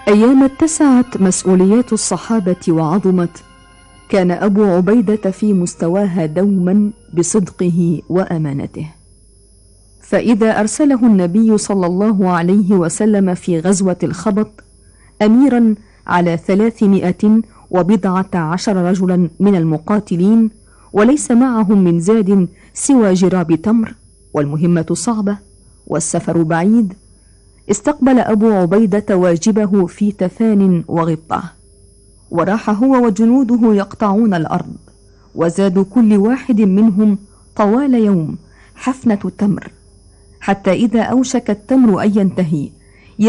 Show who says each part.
Speaker 1: أيام اتسعت مسؤوليات الصحابة وعظمت، كان أبو عبيدة في مستواها دوما بصدقه وأمانته. فإذا أرسله النبي صلى الله عليه وسلم في غزوة الخبط أميرا على 310 رجلا من المقاتلين، وليس معهم من زاد سوى جراب تمر، والمهمة صعبة والسفر بعيد، استقبل أبو عبيدة واجبه في تفان وغبطة، وراح هو وجنوده يقطعون الأرض، وزاد كل واحد منهم طوال يوم حفنة تمر، حتى إذا أوشك التمر أن ينتهي